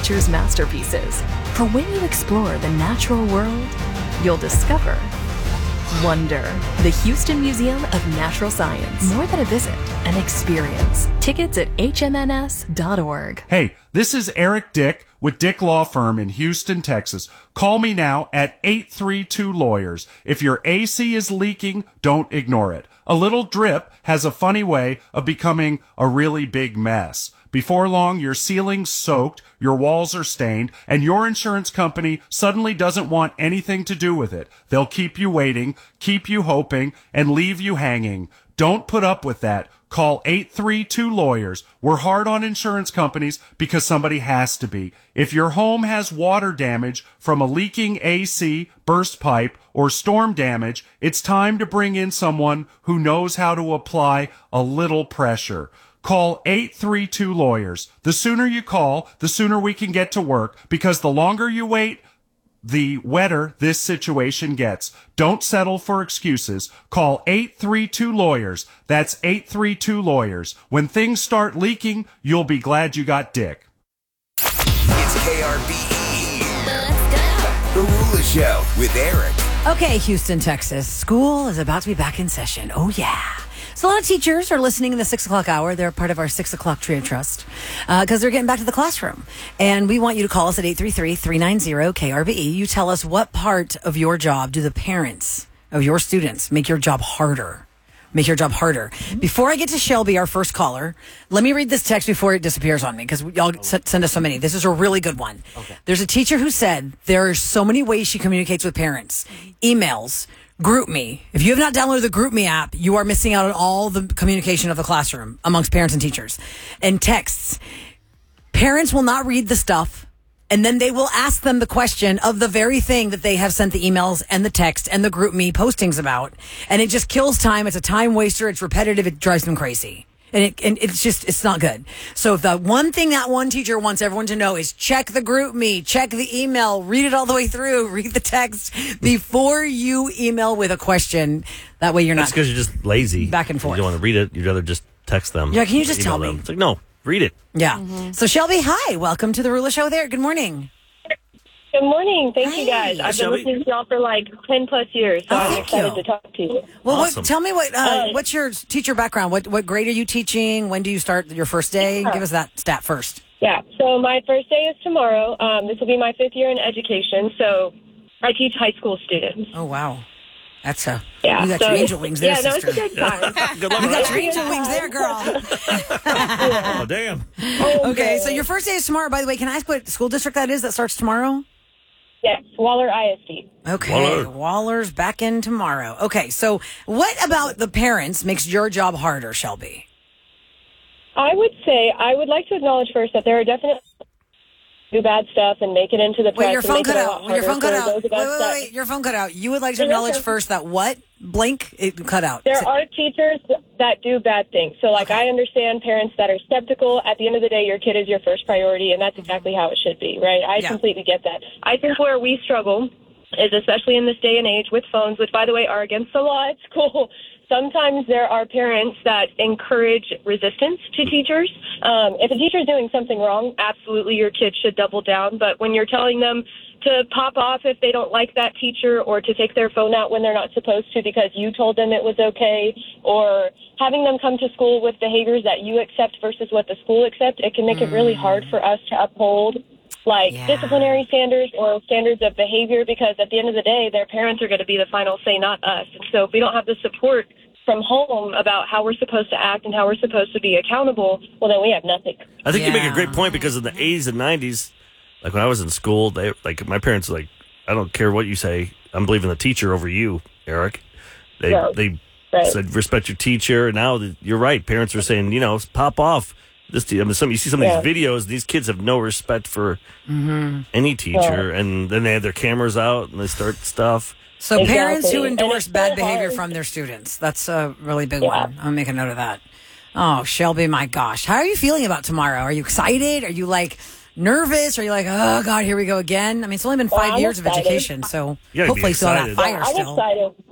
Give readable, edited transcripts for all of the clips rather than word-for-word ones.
nature's masterpieces. For when you explore the natural world, you'll discover wonder. The Houston Museum of Natural Science. More than a visit, an experience. Tickets at hmns.org. Hey, this is Eric Dick with Dick Law Firm in Houston, Texas. Call me now at 832-LAWYERS. If your AC is leaking, don't ignore it. A little drip has a funny way of becoming a really big mess. Before long, your ceiling's soaked, your walls are stained, and your insurance company suddenly doesn't want anything to do with it. They'll keep you waiting, keep you hoping, and leave you hanging. Don't put up with that. Call 832-LAWYERS. We're hard on insurance companies because somebody has to be. If your home has water damage from a leaking AC, burst pipe, or storm damage, it's time to bring in someone who knows how to apply a little pressure. Call 832-LAWYERS. The sooner you call, the sooner we can get to work, because the longer you wait, the wetter this situation gets. Don't settle for excuses. Call 832-LAWYERS. That's 832-LAWYERS. When things start leaking, you'll be glad you got Dick. It's KRBE. The Rula Show with Eric. Okay, Houston, Texas. School is about to be back in session. Oh, yeah. So a lot of teachers are listening in the 6 o'clock hour. They're part of our 6 o'clock Tree of Trust because they're getting back to the classroom. And we want you to call us at 833-390-KRBE. You tell us what part of your job do the parents of your students make your job harder? Make your job harder. Before I get to Shelby, our first caller, let me read this text before it disappears on me because y'all send us so many. This is a really good one. Okay. There's a teacher who said there are so many ways she communicates with parents. Emails, GroupMe. If you have not downloaded the GroupMe app, you are missing out on all the communication of the classroom amongst parents and teachers. And texts. Parents will not read the stuff, and then they will ask them the question of the very thing that they have sent the emails and the text and the GroupMe postings about. And it just kills time. It's a time waster. It's repetitive. It drives them crazy. And it's not good. So if the one thing that one teacher wants everyone to know is check the GroupMe, check the email, read it all the way through, read the text before you email with a question. That way you're not. That's because you're just lazy. Back and forth. You don't want to read it. You'd rather just text them. Yeah, can you just tell me? Them. It's like, no, read it. Yeah. Mm-hmm. So Shelby, hi. Welcome to the Rula Show there. Good morning. Good morning. Thank you, guys. I've been listening to y'all for like 10 plus years, so I'm excited to talk to you. Well, awesome. tell me what's your teacher background? What grade are you teaching? When do you start your first day? Give us that stat first. Yeah, so my first day is tomorrow. This will be my 5th year in education, so I teach high school students. Oh, wow. That's you got your angel wings there, sister. Sister. Yeah, no, it's a good time. Good luck. You got your angel wings there, girl. Oh, damn. Okay, so your first day is tomorrow. By the way, can I ask what school district that is that starts tomorrow? Yes, Waller ISD. Okay, Waller's back in tomorrow. Okay, so what about the parents makes your job harder, Shelby? I would say I would like to acknowledge first that there are definitely do bad stuff and make it into the press. Wait, your phone cut out. Your phone cut out. Wait, your phone cut out. You would like to acknowledge first that what? Blank? It cut out. There are teachers that do bad things. So, like, I understand parents that are skeptical. At the end of the day, your kid is your first priority, and that's exactly how it should be, right? I completely get that. I think where we struggle is, especially in this day and age with phones, which, by the way, are against the law at school, sometimes there are parents that encourage resistance to teachers. If a teacher is doing something wrong, absolutely your kid should double down. But when you're telling them to pop off if they don't like that teacher, or to take their phone out when they're not supposed to because you told them it was okay, or having them come to school with behaviors that you accept versus what the school accepts, it can make it really hard for us to uphold disciplinary standards or standards of behavior, because at the end of the day, their parents are going to be the final say, not us. And so if we don't have the support from home about how we're supposed to act and how we're supposed to be accountable, well, then we have nothing. I think you make a great point, because in the 80s and 90s, like when I was in school, my parents were like, I don't care what you say, I'm believing the teacher over you, Eric. They said respect your teacher. And now you're right. Parents are saying, pop off. You see some of these videos. These kids have no respect for any teacher, and then they have their cameras out and they start stuff. So parents who endorse bad behavior from their students—that's a really big one. I'll make a note of that. Oh, Shelby, my gosh, how are you feeling about tomorrow? Are you excited? Are you nervous? Are you oh God, here we go again? I mean, it's only been 5 years of education, so hopefully you still have that fire still. I'm excited.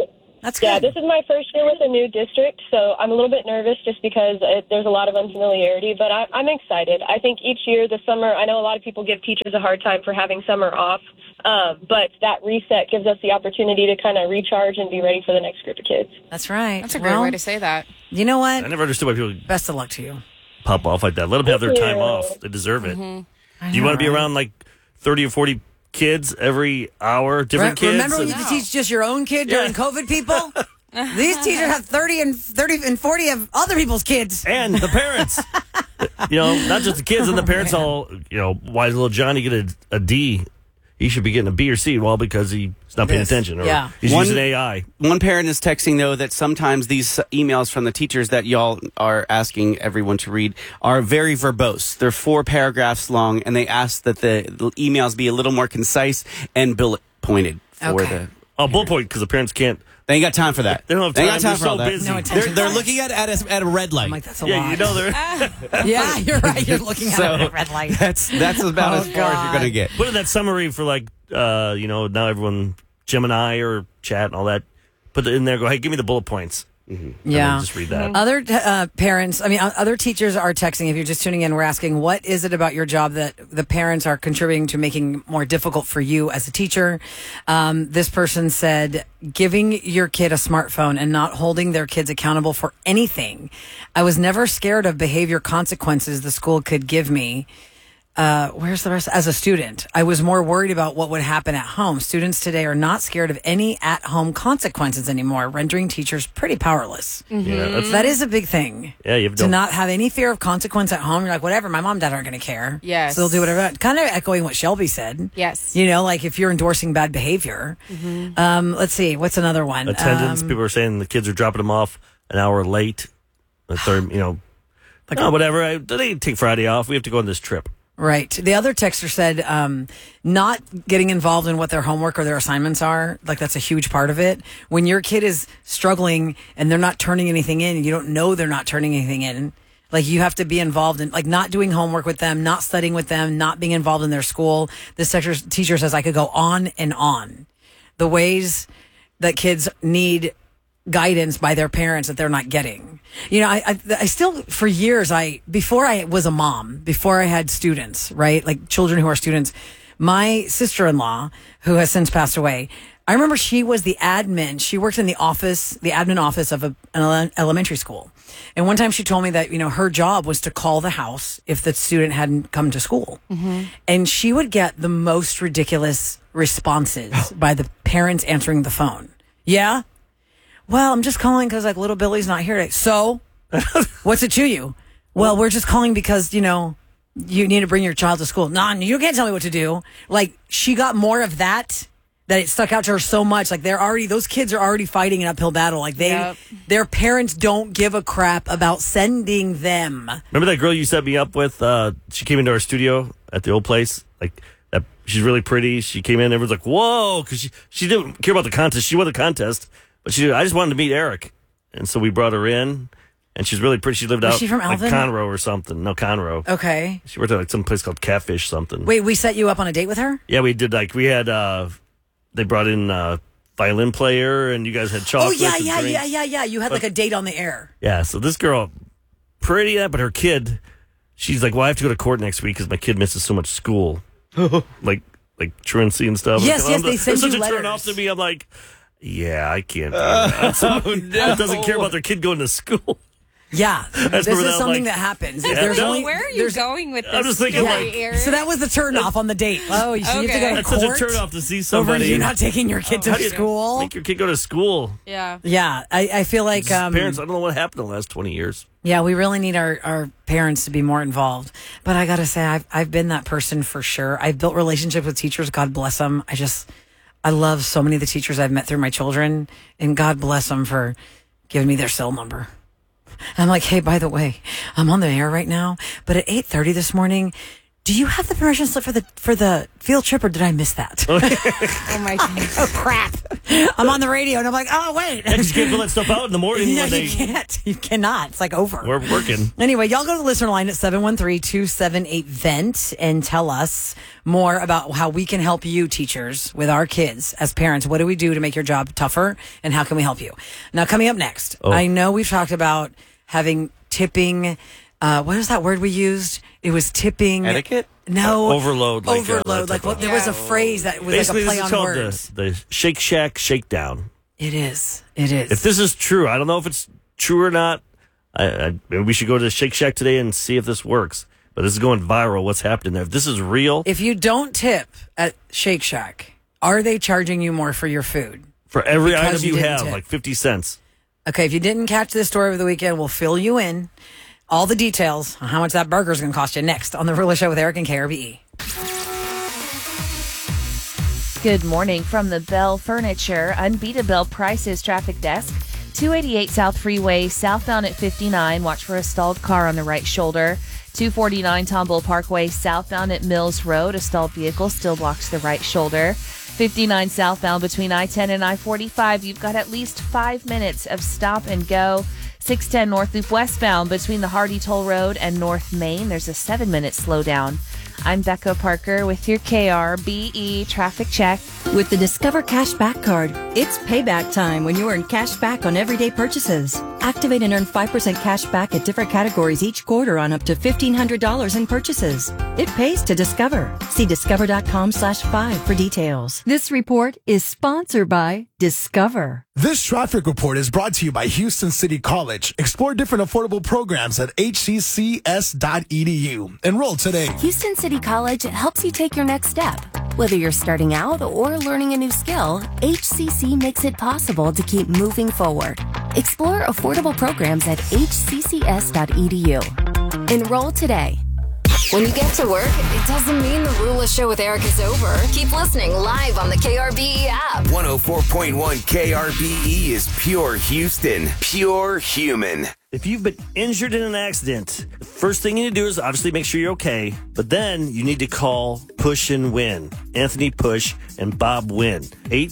That's good. Yeah, this is my first year with a new district, so I'm a little bit nervous just because there's a lot of unfamiliarity, but I'm excited. I think each year, the summer, I know a lot of people give teachers a hard time for having summer off, but that reset gives us the opportunity to kind of recharge and be ready for the next group of kids. That's right. That's a great way to say that. You know what? I never understood why people Best of luck to you. pop off like that. Let them have their time off. They deserve it. Do you want to be around like 30 or 40 kids every hour, different kids? Remember when you could teach just your own kid during COVID, people? These teachers have 30 and 40 of other people's kids. And the parents. Not just the kids and the parents all, why does little Johnny get a D? He should be getting a B or C, well, because he's not paying attention or he's using AI. One parent is texting, though, that sometimes these emails from the teachers that y'all are asking everyone to read are very verbose. They're 4 paragraphs long, and they ask that the emails be a little more concise and bullet pointed for the... Oh, bullet point, because the parents can't... They ain't got time for that. They don't have time. They ain't got time for so all that. busy. No, They're looking at a red light. I'm like, that's a lot. they're... Yeah, you're right. You're looking at a red light. That's about as far as you're going to get. Put in that summary for now everyone, Gemini or chat and all that. Put it in there. Go, hey, give me the bullet points. Mm-hmm. Yeah. Just read that. Other parents, other teachers are texting. If you're just tuning in, we're asking, what is it about your job that the parents are contributing to making more difficult for you as a teacher? This person said, giving your kid a smartphone and not holding their kids accountable for anything. I was never scared of behavior consequences the school could give me. Where's the rest? As a student, I was more worried about what would happen at home. Students today are not scared of any at-home consequences anymore, rendering teachers pretty powerless. Mm-hmm. Yeah, That is a big thing. Yeah, you have to not have any fear of consequence at home. You're like, whatever, my mom and dad aren't going to care. Yes. So they'll do whatever. Kind of echoing what Shelby said. Yes. Like if you're endorsing bad behavior. Let's see. What's another one? Attendance. People are saying the kids are dropping them off an hour late. The third, whatever. They didn't take Friday off. We have to go on this trip. Right. The other texter said not getting involved in what their homework or their assignments are. Like, that's a huge part of it. When your kid is struggling and they're not turning anything in, and you don't know they're not turning anything in, like, you have to be involved in, like, not doing homework with them, not studying with them, not being involved in their school. This teacher says I could go on and on. The ways that kids need guidance by their parents that they're not getting. I still, for years, before I was a mom, before I had students, right? Like children who are students, my sister-in-law, who has since passed away, I remember she was the admin. She worked in the admin office of an elementary school. And one time she told me that, her job was to call the house if the student hadn't come to school. Mm-hmm. And she would get the most ridiculous responses by the parents answering the phone. Yeah? Well, I'm just calling because little Billy's not here today. So, what's it to you? Well, we're just calling because, you need to bring your child to school. No, you can't tell me what to do. Like, she got more of that it stuck out to her so much. Like, those kids are already fighting an uphill battle. Like, their parents don't give a crap about sending them. Remember that girl you set me up with? She came into our studio at the old place. She's really pretty. She came in, everyone's like, whoa, because she didn't care about the contest. She won the contest. But I just wanted to meet Eric. And so we brought her in, and she's really pretty. She lived out she from Alvin? Conroe or something. No, Conroe. Okay. She worked at some place called Catfish something. Wait, we set you up on a date with her? Yeah, we did. We had, they brought in a violin player, and you guys had chocolates. Oh, yeah. You had a date on the air. Yeah, so this girl, pretty, but her kid, she's like, well, I have to go to court next week because my kid misses so much school. like truancy and stuff. Yes, they send you letters. It's such a turn off to me. I'm like, yeah, I can't do that. That doesn't care about their kid going to school. Yeah, this is something that happens. Yeah, where are you going with this? I'm just thinking, so that was the turn off on the date. Oh, you have to go to court? That's such a turn off to see somebody. Over you not taking your kid to school? Make your kid go to school. Yeah. Yeah, I feel like... parents, I don't know what happened in the last 20 years. Yeah, we really need our parents to be more involved. But I got to say, I've been that person for sure. I've built relationships with teachers. God bless them. I love so many of the teachers I've met through my children, and God bless them for giving me their cell number. I'm like, hey, by the way, I'm on the air right now, but at 8:30 this morning, Do you have the permission slip for the field trip, or did I miss that? Oh my God. Oh crap! I'm on the radio and I'm like, oh wait. I just can't fill that stuff out in the morning. No, when you can't. You cannot. It's like over. We're working. Anyway, y'all go to the listener line at 713-278-VENT and tell us more about how we can help you, teachers, with our kids as parents. What do we do to make your job tougher, and how can we help you? Now, coming up next, I know we've talked about having tipping. What is that word we used? It was tipping etiquette. No, overload. Overload. There was a phrase that was basically like a play this is on called words. The Shake Shack Shakedown. It is. It is. If this is true, I don't know if it's true or not. Maybe we should go to Shake Shack today and see if this works. But this is going viral. What's happening there? If this is real, if you don't tip at Shake Shack, are they charging you more for your food? For every Because item you didn't have, tip. like 50 cents. Okay, if you didn't catch this story over the weekend, we'll fill you in. All the details on how much that burger is going to cost you next on The Rula Show with Eric and KRBE. Good morning from the Bell Furniture Unbeatable Prices Traffic Desk. 288 South Freeway, southbound at 59. Watch for a stalled car on the right shoulder. 249 Tomball Parkway, southbound at Mills Road. A stalled vehicle still blocks the right shoulder. 59 southbound between I-10 and I-45. You've got at least 5 minutes of stop and go. 610 North Loop westbound between the Hardy Toll Road and North Main. There's a 7-minute slowdown. I'm Becca Parker with your KRBE traffic check. With the Discover Cashback Card, it's payback time when you earn cash back on everyday purchases. Activate and earn 5% cash back at different categories each quarter on up to $1,500 in purchases. It pays to Discover. See discover.com/5 for details. This report is sponsored by Discover. This traffic report is brought to you by Houston City College. Explore different affordable programs at hccs.edu. Enroll today. Houston City College helps you take your next step. Whether you're starting out or learning a new skill, HCC makes it possible to keep moving forward. Explore affordable programs at hccs.edu. Enroll today. When you get to work, it doesn't mean the Rula Show with Eric is over. Keep listening live on the KRBE app. 104.1 KRBE is pure Houston, pure human. If you've been injured in an accident, the first thing you need to do is obviously make sure you're okay. But then you need to call Push and Win. Anthony Push and Bob Win.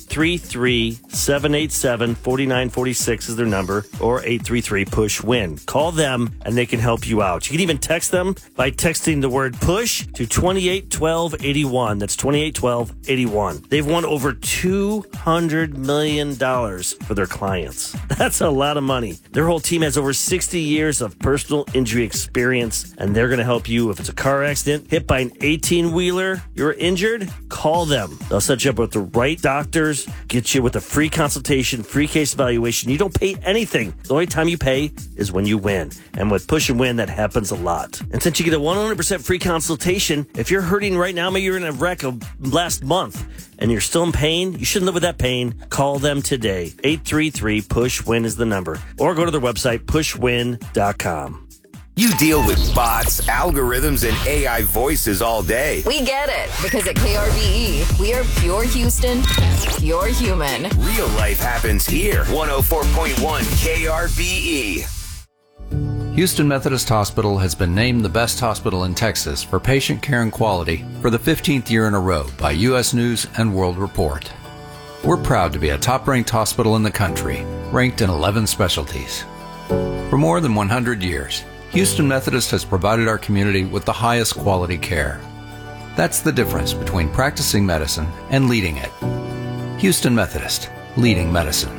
833-787-4946 is their number, or 833-PUSH-WIN. Call them and they can help you out. You can even text them by texting the word PUSH to 281281. That's 281281. They've won over $200 million for their clients. That's a lot of money. Their whole team has over 60 years of personal injury experience, and they're going to help you if it's a car accident, hit by an 18-wheeler, you're injured, call them. They'll set you up with the right doctors, get you with a free consultation, free case evaluation. You don't pay anything. The only time you pay is when you win. And with Push and Win, that happens a lot. And since you get a 100% free consultation, if you're hurting right now, maybe you're in a wreck of last month, and you're still in pain, you shouldn't live with that pain. Call them today. 833-PUSH-WIN is the number. Or go to their website, pushwin.com. You deal with bots, algorithms, and AI voices all day. We get it, because at KRBE, we are pure Houston, pure human. Real life happens here. 104.1 KRBE. Houston Methodist Hospital has been named the best hospital in Texas for patient care and quality for the 15th year in a row by U.S. News and World Report. We're proud to be a top-ranked hospital in the country, ranked in 11 specialties. For more than 100 years, Houston Methodist has provided our community with the highest quality care. That's the difference between practicing medicine and leading it. Houston Methodist, leading medicine.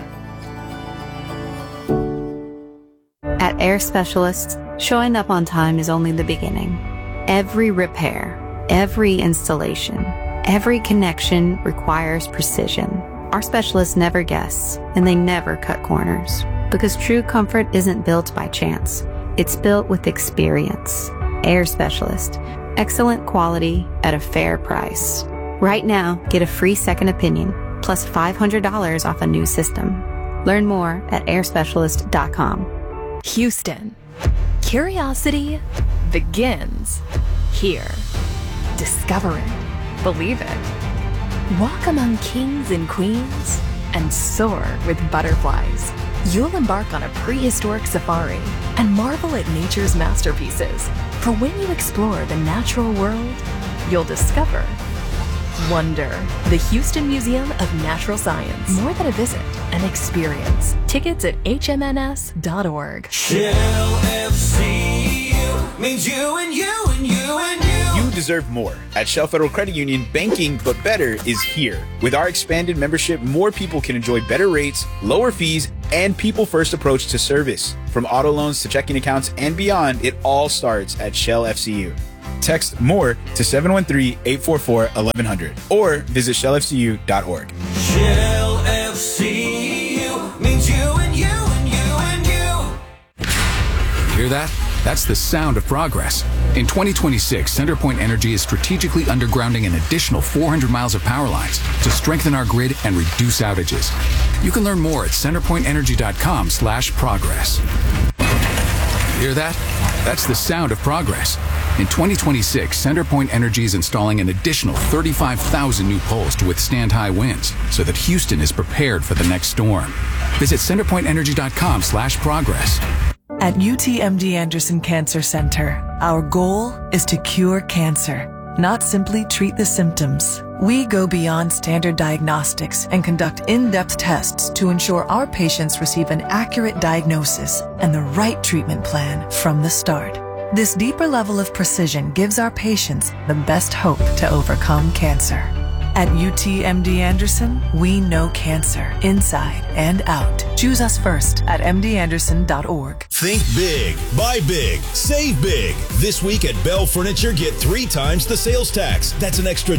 At Air Specialists, showing up on time is only the beginning. Every repair, every installation, every connection requires precision. Our specialists never guess, and they never cut corners. Because true comfort isn't built by chance. It's built with experience. Air Specialist. Excellent quality at a fair price. Right now, get a free second opinion, plus $500 off a new system. Learn more at airspecialist.com. Houston. Curiosity begins here. Discover it. Believe it. Walk among kings and queens and soar with butterflies. You'll embark on a prehistoric safari and marvel at nature's masterpieces. For when you explore the natural world, you'll discover wonder. The Houston Museum of Natural Science. More than a visit, an experience. Tickets at hmns.org. Shell FCU means you and you and you and you. You deserve more. At Shell Federal Credit Union, banking but better is here. With our expanded membership, more people can enjoy better rates, lower fees, and people-first approach to service. From auto loans to checking accounts and beyond, it all starts at Shell FCU. Text MORE to 713-844-1100 or visit shellfcu.org. Shell FCU means you and you and you and you. Hear that? That's the sound of progress. In 2026, CenterPoint Energy is strategically undergrounding an additional 400 miles of power lines to strengthen our grid and reduce outages. You can learn more at centerpointenergy.com/progress. Hear that? That's the sound of progress. In 2026, CenterPoint Energy is installing an additional 35,000 new poles to withstand high winds so that Houston is prepared for the next storm. Visit centerpointenergy.com/progress. At UTMD Anderson Cancer Center, our goal is to cure cancer, not simply treat the symptoms. We go beyond standard diagnostics and conduct in-depth tests to ensure our patients receive an accurate diagnosis and the right treatment plan from the start. This deeper level of precision gives our patients the best hope to overcome cancer. At UTMD Anderson, we know cancer inside and out. Choose us first at mdanderson.org. Think big, buy big, save big. This week at Bell Furniture, get 3 times the sales tax. That's an extra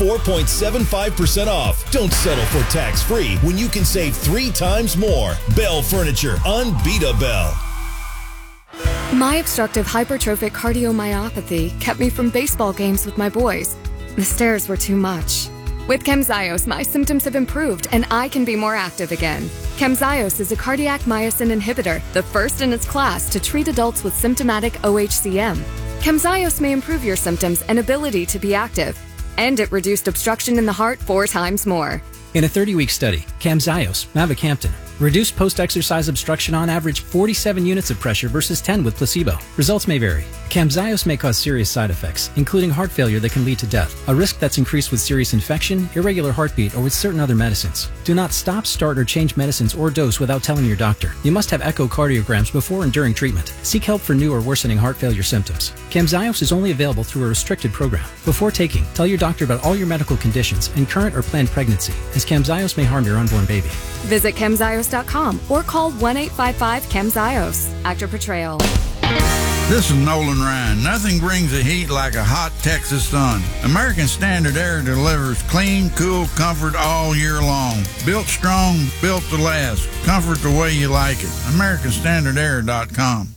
24.75% off. Don't settle for tax-free when you can save 3 times more. Bell Furniture, unbeatable. Bell. My obstructive hypertrophic cardiomyopathy kept me from baseball games with my boys. The stairs were too much. With Camzyos, my symptoms have improved and I can be more active again. Camzyos is a cardiac myosin inhibitor, the first in its class to treat adults with symptomatic OHCM. Camzyos may improve your symptoms and ability to be active, and it reduced obstruction in the heart 4 times more. In a 30-week study, Camzyos, mavacamten, reduced post-exercise obstruction on average 47 units of pressure versus 10 with placebo. Results may vary. Camzyos may cause serious side effects, including heart failure that can lead to death, a risk that's increased with serious infection, irregular heartbeat, or with certain other medicines. Do not stop, start, or change medicines or dose without telling your doctor. You must have echocardiograms before and during treatment. Seek help for new or worsening heart failure symptoms. Camzyos is only available through a restricted program. Before taking, tell your doctor about all your medical conditions and current or planned pregnancy, as Camzyos may harm your unborn baby. Visit Camzyos.com or call 1-855-CAMZYOS. Actor portrayal. This is Nolan Ryan. Nothing brings the heat like a hot Texas sun. American Standard Air delivers clean, cool comfort all year long. Built strong, built to last. Comfort the way you like it. AmericanStandardAir.com.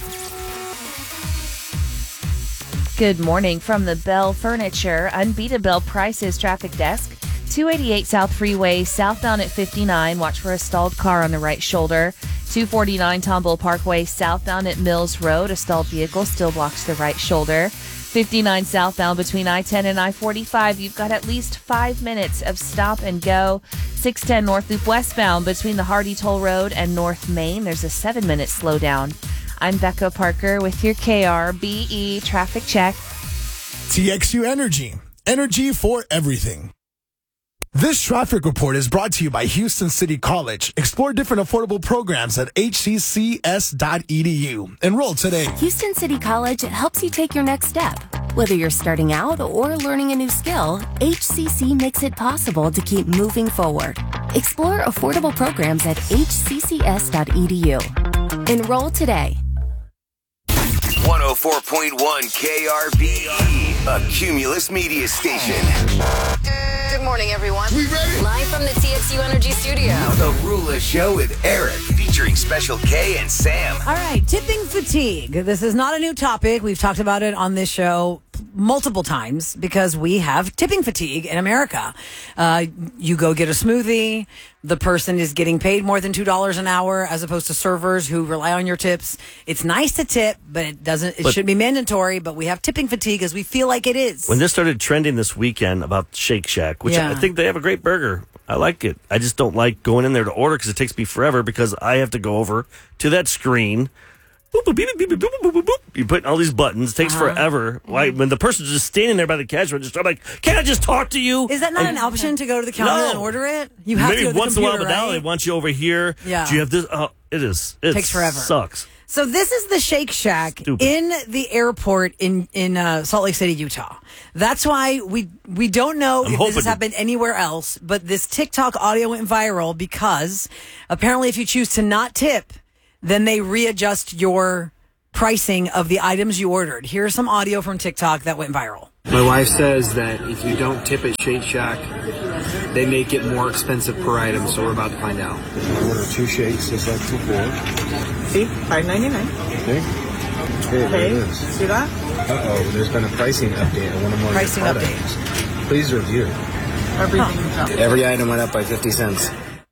Good morning from the Bell Furniture Unbeatable Prices Traffic Desk. 288 South Freeway, southbound at 59. Watch for a stalled car on the right shoulder. 249 Tomball Parkway, southbound at Mills Road. A stalled vehicle still blocks the right shoulder. 59 southbound between I-10 and I-45. You've got at least 5 minutes of stop and go. 610 North Loop westbound between the Hardy Toll Road and North Main. There's a 7-minute slowdown. I'm Becca Parker with your KRBE traffic check. TXU Energy. Energy for everything. This traffic report is brought to you by Houston City College. Explore different affordable programs at hccs.edu. Enroll today. Houston City College helps you take your next step. Whether you're starting out or learning a new skill, HCC makes it possible to keep moving forward. Explore affordable programs at hccs.edu. Enroll today. 104.1 KRBE, a Cumulus media station. Good morning, everyone. We ready? Live from the TXU Energy Studio. The Rula Show with Eric, featuring Special K and Sam. All right, tipping fatigue. This is not a new topic. We've talked about it on this show multiple times because we have tipping fatigue in America. You go get a smoothie. The person is getting paid more than $2 an hour as opposed to servers who rely on your tips. It's nice to tip, but it shouldn't be mandatory. But we have tipping fatigue as we feel like it is. When this started trending this weekend about Shake Shack, which I think they have a great burger. I like it. I just don't like going in there to order because it takes me forever because I have to go over to that screen boop, boop, beep, beep, beep, boop, boop, boop, boop. You put all these buttons. It takes forever. Why? When the person's just standing there by the cash register, I'm like, can't I just talk to you? Is that not an option to go to the counter and order it? You have maybe to go to once the in a computer, while, but now right? they want you over here. Yeah. Do you have this? It takes forever. Sucks. So this is the Shake Shack in the airport in Salt Lake City, Utah. That's why we don't know if this has happened anywhere else, but this TikTok audio went viral because apparently if you choose to not tip, then they readjust your pricing of the items you ordered. Here's some audio from TikTok that went viral. My wife says that if you don't tip at Shake Shack, they make it more expensive per item, so we're about to find out. I ordered 2 shakes, just like before. See, $5.99. Okay. There it is. See that? Uh-oh, there's been a pricing update on one of my products. Please review. Everything's up. Every item went up by 50 cents.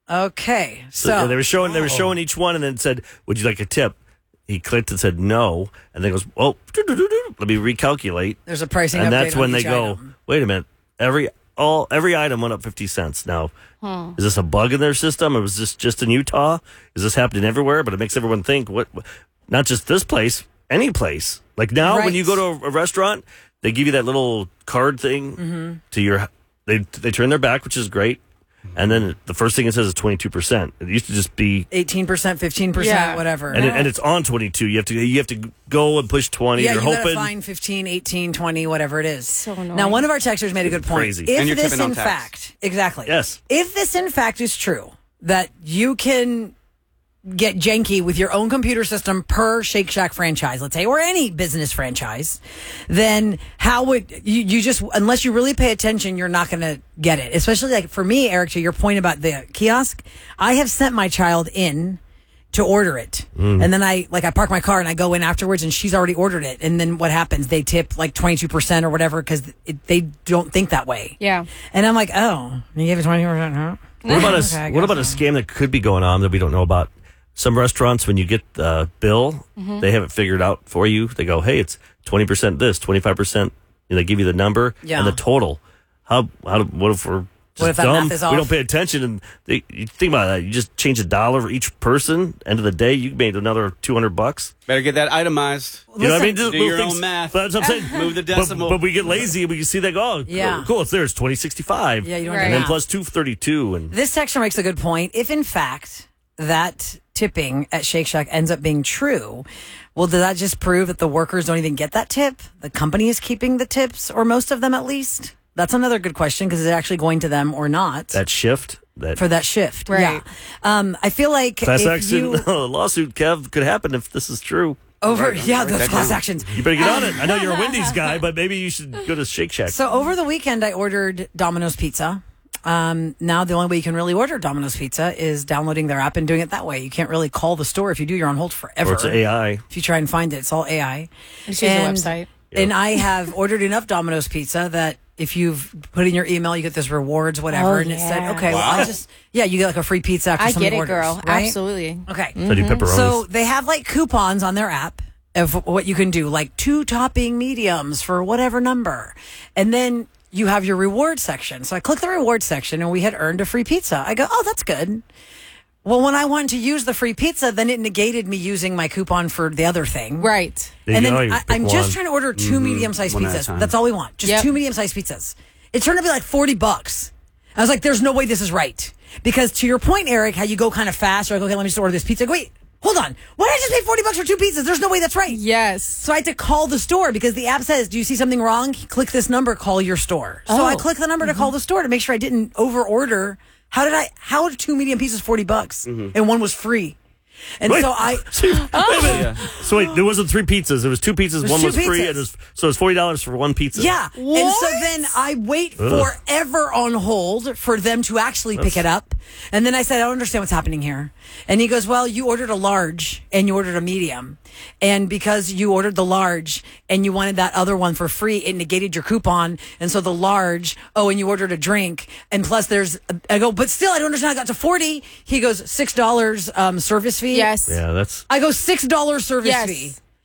Okay, So they were showing each one and then said, "Would you like a tip?" He clicked and said no, and then goes, "Oh, let me recalculate." There's a pricing and update that's when on they each go, item. "Wait a minute, every item went up 50 cents." Now, is this a bug in their system, or was this just in Utah? Is this happening everywhere? But it makes everyone think, what? Not just this place, any place. Like now, when you go to a restaurant, they give you that little card thing to your. They turn their back, which is great. And then the first thing it says is 22%. It used to just be 18%, 15%, whatever. and it's on 22. You have to go and push 20. Yeah, You're you gotta hoping find 15, 18, 20, whatever it is. So annoying. Now, one of our texters made a good point. Crazy. If And you're this tipping on in tax. fact, exactly. Yes. If this in fact is true, that you can get janky with your own computer system per Shake Shack franchise, let's say, or any business franchise, then how would you just, unless you really pay attention, you're not going to get it. Especially like for me, Eric, to your point about the kiosk, I have sent my child in to order it. And then I park my car and I go in afterwards and she's already ordered it. And then what happens? They tip like 22% or whatever because they don't think that way. Yeah. And I'm like, oh, you gave it 20%, huh? What about Okay, I what about a guess scam that could be going on that we don't know about? Some restaurants, when you get the bill, they have it figured out for you. They go, "Hey, it's 20% this, 25%." And they give you the number and the total. What if we're just What if that dumb? math is We off? don't pay attention, and you think about that. You just change $1 for each person. End of the day, you made another $200. Better get that itemized. You know what I mean? Just Do little your things. own math. But that's what I'm saying. Move the decimal. But we get lazy and we can see that go, oh, Yeah. cool, it's there. It's 2065. Yeah, you don't and do then that. plus 232. And This texter makes a good point. If in fact that tipping at Shake Shack ends up being true, well, does that just prove that the workers don't even get that tip? The company is keeping the tips, or most of them at least? That's another good question because is it actually going to them or not that shift. for that shift? Right. Yeah. I feel like Class if action you lawsuit, Kev, could happen if this is true. those class actions. You better get on it. I know you're a Wendy's guy, but maybe you should go to Shake Shack. So over the weekend, I ordered Domino's Pizza. Now the only way you can really order Domino's Pizza is downloading their app and doing it that way. You can't really call the store. If you do, you're on hold forever. Or it's AI. If you try and find it, it's all AI. Just use the website. And I have ordered enough Domino's Pizza that if you've put in your email, you get this rewards, whatever. Oh, and it said, yeah. okay, well, I'll just, you get like a free pizza after I somebody get it, orders, girl. right? Absolutely. Okay. So do pepperonis. So they have like coupons on their app of what you can do, like 2 topping mediums for whatever number. And then you have your reward section. So I click the reward section and we had earned a free pizza. I go, oh, that's good. Well, when I wanted to use the free pizza, then it negated me using my coupon for the other thing. Right. And then I'm just trying to order 2 medium-sized One at a pizzas. time. That's all we want. Just 2 medium-sized pizzas. It turned out to be like $40. I was like, there's no way this is right. Because to your point, Eric, how you go kind of fast, you're like, okay, let me just order this pizza. I go, wait, hold on. Why did I just pay $40 for 2 pizzas? There's no way that's right. Yes. So I had to call the store because the app says, do you see something wrong? Click this number, call your store. So I clicked the number to call the store to make sure I didn't over order. How did 2 medium pizzas $40 and one was free? And Wait. so I Wait a minute. So wait, there wasn't 3 pizzas. There was 2 pizzas. There's One 2 was free. pizzas. And so it's $40 for 1 pizza. Yeah. And so then I wait forever on hold for them to actually pick it up. And then I said, I don't understand what's happening here. And he goes, well, you ordered a large and you ordered a medium. And because you ordered the large and you wanted that other one for free, it negated your coupon. And so the large, and you ordered a drink. And plus I go, but still, I don't understand. I got to 40. He goes, $6 service fee. Yes. Yeah, that's. I go, $6 service Yes. fee.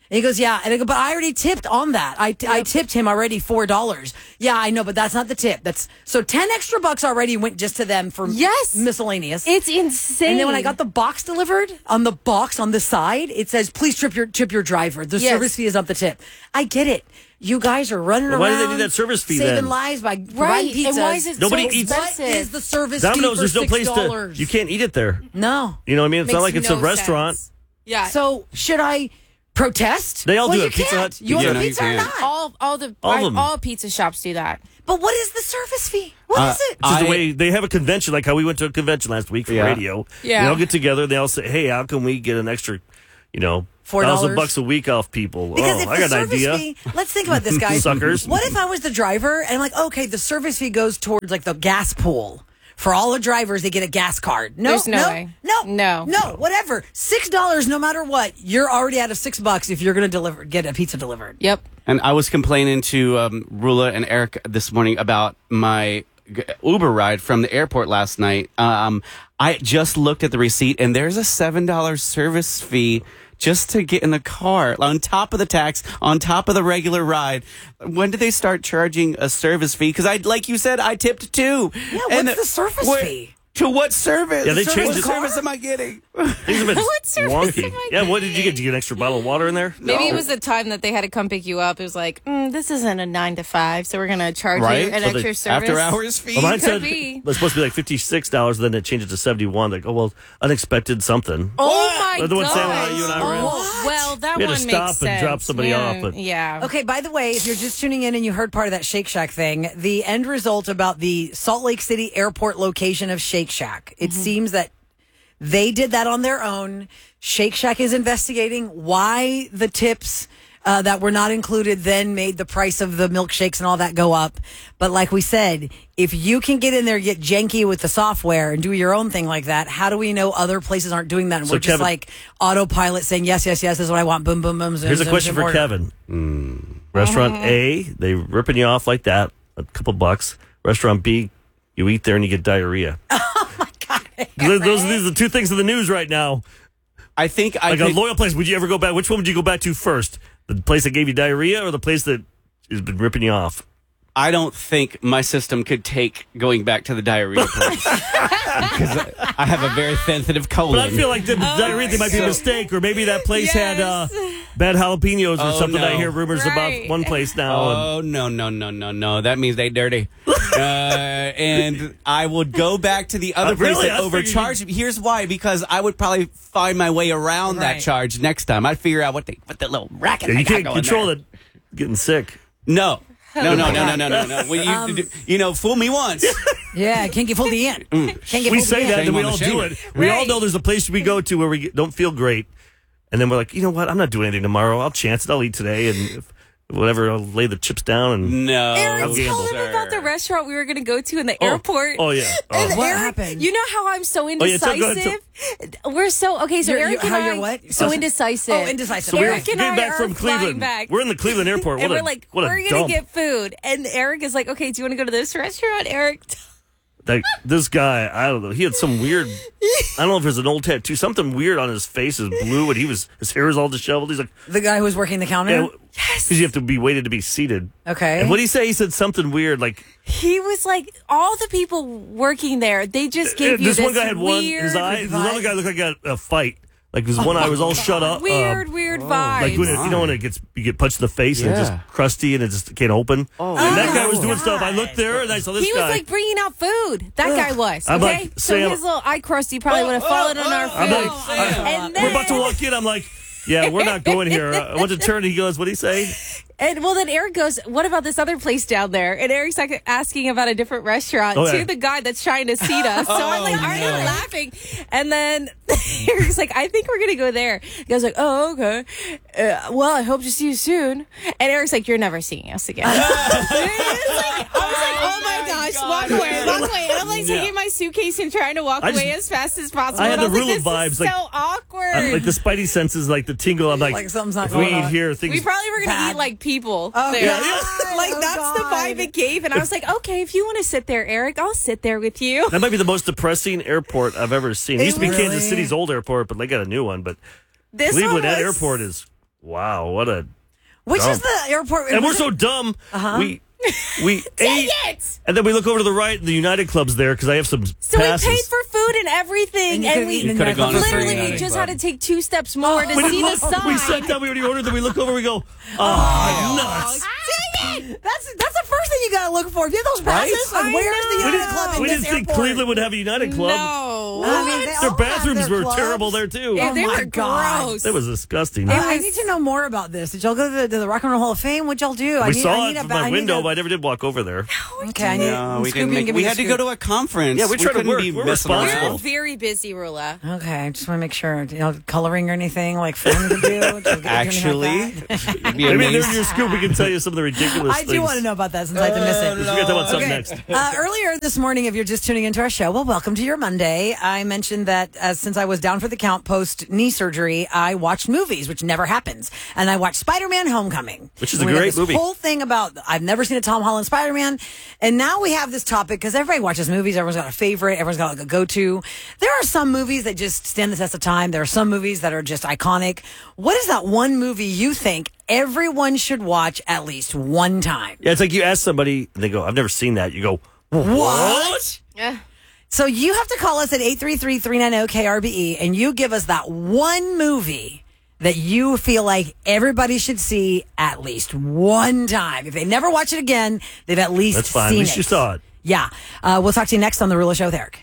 And he goes, yeah. And I go, but I already tipped on that. I tipped him already $4. Yeah, I know, but that's not the tip. So 10 extra bucks already went just to them for miscellaneous. It's insane. And then when I got the box delivered, on the box on the side, it says, please tip your driver. The service fee is not the tip. I get it. You guys are running around. Why do they need that service fee saving then? lives by providing pizzas. And why is it Nobody so eats. expensive? What is the service Domino's, fee for there's no place $6? to. You can't eat it there. No. You know what I mean? It's not like it's a no restaurant. sense. Yeah. So should I protest? They all do you it. Pizza can't. Hut. You Yeah, want no, a you pizza or can't. not? All pizza shops do that. But what is the service fee? What is it? It's just the way they have a convention, like how we went to a convention last week for radio. Yeah. They all get together. They all say, "Hey, how can we get an extra, $4 $1,000 a week off people?" Because if I the got an service idea. fee, let's think about this, guys. Suckers. What if I was the driver and I'm like, okay, the service fee goes towards like the gas pool. For all the drivers, they get a gas card. No, There's no way. No, whatever. $6, no matter what. You're already out of $6 if you're going to get a pizza delivered. Yep. And I was complaining to Rula and Eric this morning about my Uber ride from the airport last night. I just looked at the receipt, and there's a $7 service fee just to get in the car, on top of the tax, on top of the regular ride. When did they start charging a service fee? Because like you said, I tipped too. Yeah, what's the service fee? To what service? Yeah, they changed What it. service am I getting? Things have been What service wonky. am I Yeah, what did you get? Did you get an extra bottle of water in there? Maybe it was the time that they had to come pick you up. It was like, this isn't a 9 to 5, so we're going to charge you an So extra service. After hours fee? Well, mine Could said be. it was supposed to be like $56, then it changed it to $71. Like, oh well, unexpected something. Oh my The one god! Samuel, you and I were in. Well, that We had one to makes stop sense. and drop somebody off, but- yeah. Okay, by the way, if you're just tuning in and you heard part of that Shake Shack thing, the end result about the Salt Lake City airport location of Shake Shack, it seems that they did that on their own. Shake Shack is investigating why the tips that were not included then made the price of the milkshakes and all that go up. But like we said, if you can get in there, get janky with the software and do your own thing like that, how do we know other places aren't doing that? And So we're just Kevin- like autopilot saying, yes, this is what I want. Boom, boom, boom. Zoom, Here's a zoom, question zoom, for order. Kevin. Restaurant A, they ripping you off like that, a couple bucks. Restaurant B, you eat there and you get diarrhea. These are the two things in the news right now. I think a loyal place. Would you ever go back? Which one would you go back to first? The place that gave you diarrhea or the place that has been ripping you off? I don't think my system could take going back to the diarrhea place. Because I have a very sensitive colon. But I feel like the diarrhea thing might be a mistake, or maybe that place had bad jalapenos or something. No. I hear rumors about one place now. Oh, no. That means they dirty. And I would go back to the other place really? that I figured overcharged me. Here's why. Because I would probably find my way around that charge next time. I'd figure out what the little racket Yeah, I you got can't going control there. it getting sick. No. Well, you fool me once. Yeah, can't get fooled again. Can't get We fooled say again. that, and we all do it. We all know there's a place we go to where we don't feel great, and then we're like, you know what? I'm not doing anything tomorrow. I'll chance it. I'll eat today, and whatever. I'll lay the chips down and no. Aaron, I'll gamble. tell him about the restaurant we were going to go to in the airport. Oh yeah. And What Eric, happened? You know how I'm so yeah, go indecisive? ahead, We're so okay. So Eric and how I you're what? so indecisive. Oh, indecisive. So we're Eric and getting I back are from flying Cleveland. back. We're in the Cleveland airport. And What we're a- like, what a we're gonna dump. get food. And Eric is like, okay, do you want to go to this restaurant, Eric? Like, this guy, I don't know. He had some weird. I don't know if there's an old tattoo, something weird on his face is blue, and his hair is all disheveled. He's like, The guy who was working the counter? because you have to be waited to be seated. Okay. And what did he say? He said something weird, like He was like, all the people working there, they just gave you this this one guy had one. weird His eye. This other guy looked like he had a fight. Like his one eye was all shut up. weird vibes. Like when you know when you get punched in the face and it's just crusty and it just can't open. Oh, and that guy was doing God. stuff. I looked there and I saw this He guy. was like bringing out food. That guy was. I'm Okay, like, so Sam- his little eye crusty probably would have fallen on our food. I'm like, and then, we're about to walk in. I'm like, yeah, we're not going here. I went to turn. He goes, what did he say? And well, then Eric goes, what about this other place down there? And Eric's like asking about a different restaurant Oh, yeah. to the guy that's trying to seat us. So I'm like, already laughing. And then Eric's like, I think we're going to go there. The guy's like, oh, okay. Well, I hope to see you soon. And Eric's like, you're never seeing us again. I was like, oh my gosh, walk away. And I'm like taking my suitcase and trying to walk away as fast as possible. I had and the was rule like, of this vibes. is like, so awkward. like the spidey senses, like the tingle. I'm Like something's not if we going eat on. here, things. We probably were going to eat like people there. Yeah. Like that's the vibe it gave. And I was like, okay, if you want to sit there, Eric, I'll sit there with you. That might be the most depressing airport I've ever seen. It used to be Really? Kansas City's old airport, but they got a new one. But This Cleveland, one that was- airport is Wow, what a Which dumb. is the airport? And we're so dumb. Uh-huh. We ate, and then we look over to the right, and the United Club's there because I have some So passes. we paid for food and everything, and we literally just had to take 2 steps more to see the sign. We sat down, we already ordered, then we look over, we go, nuts. That's the first thing you got to look for. If you have those passes, Right? like, where's the United Club in We this didn't think airport? Cleveland would have a United Club. No. I mean, they Their all bathrooms have their were clubs. terrible there, too. Yeah, they Oh, were my God. gross. It was disgusting. I need to know more about this. Did y'all go to the Rock and Roll Hall of Fame? What'd y'all do? We saw I it from my window, but I never did walk over there. Okay, I need No, we Scooby didn't and make. give We me the had to scoop. go to a conference. Yeah, we tried to couldn't work. be We're messing We're around. very busy, Rula. Okay, I just want to make sure. Coloring or anything like fun to do? Did you get Actually, anything like that? you'd be Maybe amazed. in your scoop, we can tell you some of the ridiculous I things. do want to know about that since I had to miss it. We're going to talk about something next. Earlier this morning, if you're just tuning into our show, well, welcome to your Monday. I mentioned that since I was down for the count post knee surgery, I watched movies, which never happens. And I watched Spider-Man Homecoming. Which is And a we had great this movie. whole thing about, I've never seen a Tom Holland Spider-Man. And now we have this topic because everybody watches movies. Everyone's got a favorite. Everyone's got like a go-to. There are some movies that just stand the test of time. There are some movies that are just iconic. What is that one movie you think everyone should watch at least one time? Yeah, it's like you ask somebody, and they go, I've never seen that. You go, what? Yeah. So you have to call us at 833-390-KRBE and you give us that one movie that you feel like everybody should see at least one time. If they never watch it again, they've at least That's fine. seen At least you saw it. Yeah. We'll talk to you next on The Rula Show with Eric.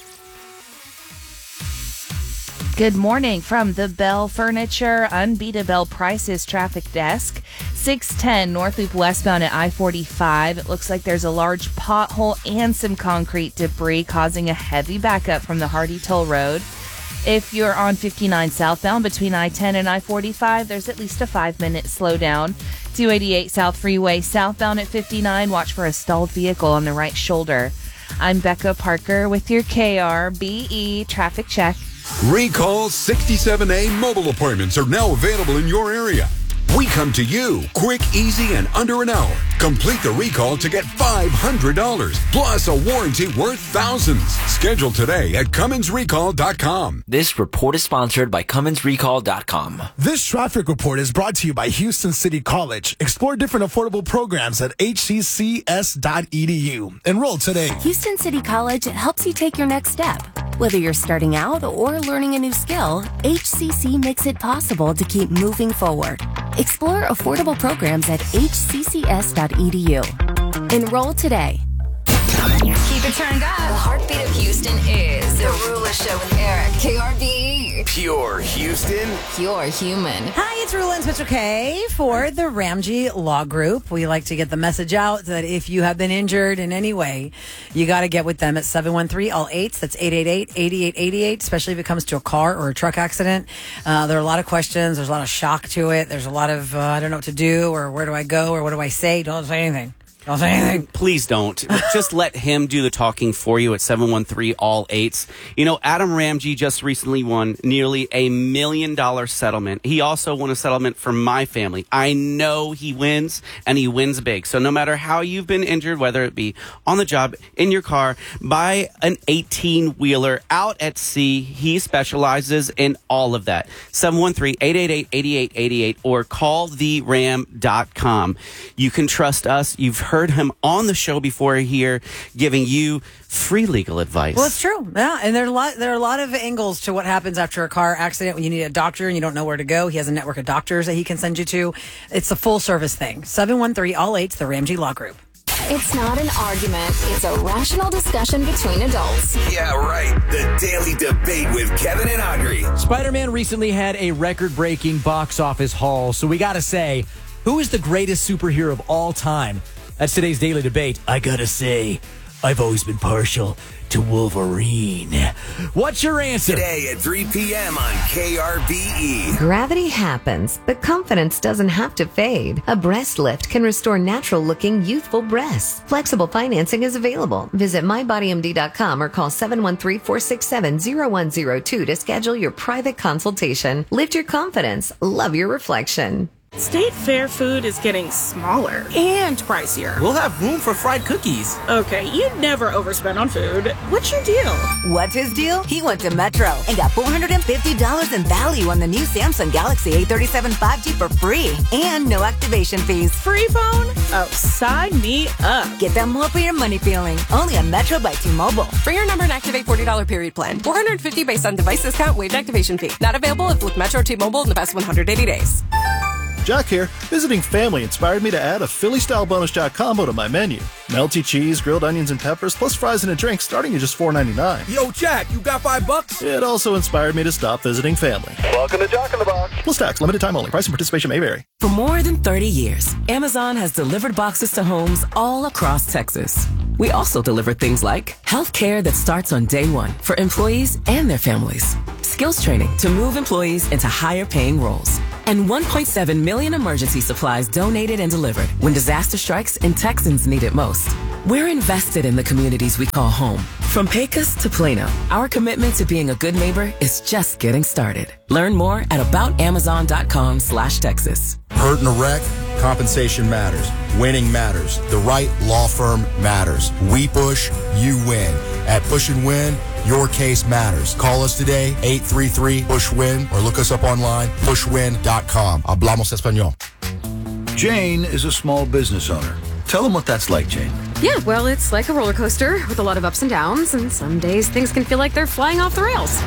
Good morning from the Bell Furniture Unbeatable Prices traffic desk. 610 North Loop westbound at I-45. It looks like there's a large pothole and some concrete debris causing a heavy backup from the Hardy Toll Road. If you're on 59 southbound between I-10 and I-45, there's at least a 5-minute slowdown. 288 South Freeway southbound at 59. Watch for a stalled vehicle on the right shoulder. I'm Becca Parker with your KRBE traffic check. Recall 67A mobile appointments are now available in your area. We come to you quick, easy, and under an hour. Complete the recall to get $500 plus a warranty worth thousands. Schedule today at CummonsRecall.com. This report is sponsored by CummonsRecall.com. This traffic report is brought to you by Houston City College. Explore different affordable programs at hccs.edu. Enroll today. Houston City College helps you take your next step. Whether you're starting out or learning a new skill, HCC makes it possible to keep moving forward. Explore affordable programs at hccs.edu. Enroll today. Keep it turned up. The heartbeat of Houston is The Rula Show with Eric. KRBE. Pure Houston. Pure human. Hi, it's Rula and Spencer K for the Ramsey Law Group. We like to get the message out that if you have been injured in any way, you got to get with them at 713-ALL-8. That's 888-8888, especially if it comes to a car or a truck accident. There are a lot of questions. There's a lot of shock to it. There's a lot of, I don't know what to do, or where do I go, or what do I say? Don't say anything. Don't say anything. Please don't. Just let him do the talking for you at 713-ALL-8s. You know, Adam Ramsey just recently won nearly $1 million settlement. He also won a settlement for my family. I know he wins, and he wins big. So no matter how you've been injured, whether it be on the job, in your car, by an 18-wheeler, out at sea, he specializes in all of that. 713-888-8888 or calltheram.com. You can trust us. You've heard him on the show before here giving you free legal advice. Well, it's true. Yeah, and there are a lot of angles to what happens after a car accident when you need a doctor and you don't know where to go. He has a network of doctors that he can send you to. It's a full service thing. 713-ALL-8, the Ramsey Law Group. It's not an argument. It's a rational discussion between adults. Yeah, right. The Daily Debate with Kevin and Audrey. Spider-Man recently had a record-breaking box office haul, so we gotta say, who is the greatest superhero of all time? That's today's Daily Debate. I gotta say, I've always been partial to Wolverine. What's your answer? Today at 3 p.m. on KRBE. Gravity happens, but confidence doesn't have to fade. A breast lift can restore natural-looking, youthful breasts. Flexible financing is available. Visit MyBodyMD.com or call 713-467-0102 to schedule your private consultation. Lift your confidence. Love your reflection. State Fair food is getting smaller and pricier. We'll have room for fried cookies. Okay, you never overspend on food. What's your deal? What's his deal? He went to Metro and got $450 in value on the new Samsung Galaxy A37 5G for free and no activation fees. Free phone? Oh, sign me up. Get that more for your money feeling. Only on Metro by T-Mobile. Bring your number and activate $40 period plan. $450 based on device discount, waived activation fee. Not available if with Metro T-Mobile in the past 180 days. Jack here. Visiting family inspired me to add a Philly-style bonus Jack combo to my menu. Melty cheese, grilled onions, and peppers, plus fries and a drink starting at just $4.99. Yo, Jack, you got $5? It also inspired me to stop visiting family. Welcome to Jack in the Box. Plus tax, limited time only. Price and participation may vary. For more than 30 years, Amazon has delivered boxes to homes all across Texas. We also deliver things like healthcare that starts on day one for employees and their families, skills training to move employees into higher paying roles, and 1.7 million emergency supplies donated and delivered when disaster strikes and Texans need it most. We're invested in the communities we call home. From Pecos to Plano, our commitment to being a good neighbor is just getting started. Learn more at aboutamazon.com/Texas. Hurt in a wreck? Compensation matters. Winning matters. The right law firm matters. We push, you win. At Push and Win, your case matters. Call us today, 833-PUSH-WIN, or look us up online, pushwin.com. Hablamos español. Jane is a small business owner. Tell them what that's like, Jane. Yeah, well, it's like a roller coaster with a lot of ups and downs, and some days things can feel like they're flying off the rails.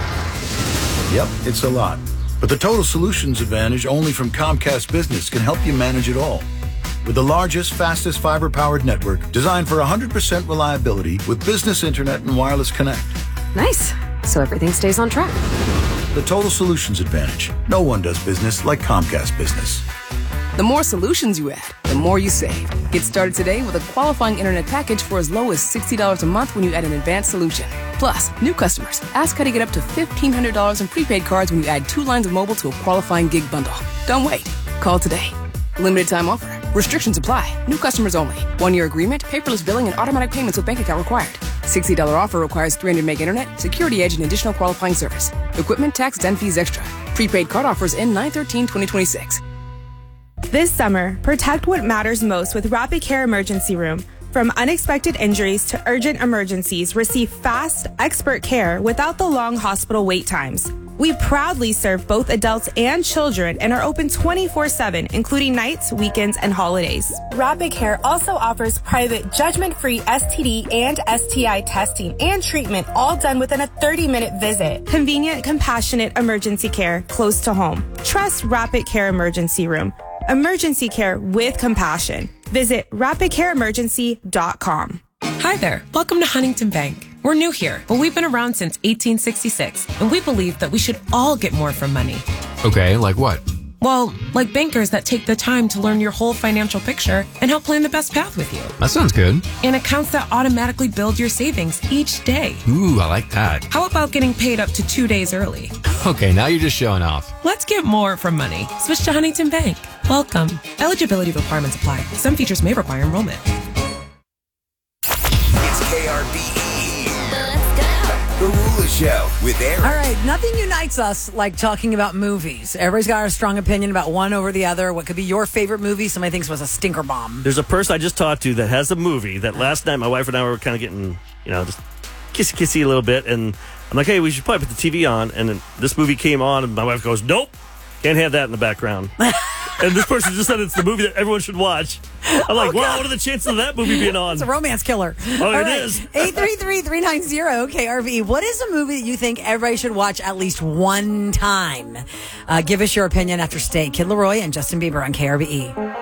Yep, it's a lot. But the Total Solutions Advantage only from Comcast Business can help you manage it all. With the largest, fastest fiber-powered network designed for 100% reliability with business internet and wireless connect. Nice. So everything stays on track. The Total Solutions Advantage. No one does business like Comcast Business. The more solutions you add, the more you save. Get started today with a qualifying internet package for as low as $60 a month when you add an advanced solution. Plus, new customers, ask how to get up to $1,500 in prepaid cards when you add 2 lines of mobile to a qualifying gig bundle. Don't wait. Call today. Limited time offer. Restrictions apply. New customers only. 1-year agreement, paperless billing, and automatic payments with bank account required. $60 offer requires 300 meg internet, security edge, and additional qualifying service. Equipment, tax, and fees extra. Prepaid card offers end 9/13/2026. This summer, protect what matters most with Rapid Care Emergency Room. From unexpected injuries to urgent emergencies, receive fast, expert care without the long hospital wait times. We proudly serve both adults and children and are open 24/7, including nights, weekends, and holidays. Rapid Care also offers private, judgment-free STD and STI testing and treatment, all done within a 30-minute visit. Convenient, compassionate emergency care close to home. Trust Rapid Care Emergency Room. Emergency care with compassion. Visit rapidcareemergency.com. Hi there. Welcome to Huntington Bank. We're new here, but we've been around since 1866, and we believe that we should all get more from money. Okay, like what? Well, like bankers that take the time to learn your whole financial picture and help plan the best path with you. That sounds good. And accounts that automatically build your savings each day. Ooh, I like that. How about getting paid up to 2 days early? Okay, now you're just showing off. Let's get more from money. Switch to Huntington Bank. Welcome. Eligibility requirements apply. Some features may require enrollment. It's KRBE. The Rula Show with Eric. All right, nothing unites us like talking about movies. Everybody's got a strong opinion about one over the other. What could be your favorite movie? Somebody thinks was a stinker bomb. There's a person I just talked to that has a movie that last night my wife and I were kind of getting, just kissy a little bit. And I'm like, hey, we should probably put the TV on. And then this movie came on and my wife goes, nope, can't have that in the background. And this person just said it's the movie that everyone should watch. I'm like, wow, what are the chances of that movie being on? It's a romance killer. Oh, it is. 833-390-KRV. What is a movie that you think everybody should watch at least one time? Give us your opinion after Stay. Kid Laroi and Justin Bieber on KRVE.